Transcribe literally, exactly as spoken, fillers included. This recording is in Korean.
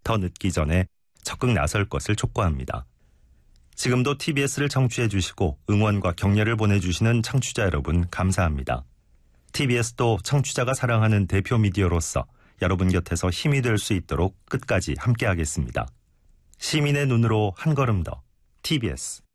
더 늦기 전에 적극 나설 것을 촉구합니다. 지금도 티비에스를 청취해 주시고 응원과 격려를 보내주시는 청취자 여러분 감사합니다. 티비에스도 청취자가 사랑하는 대표 미디어로서 여러분 곁에서 힘이 될 수 있도록 끝까지 함께하겠습니다. 시민의 눈으로 한 걸음 더 티비에스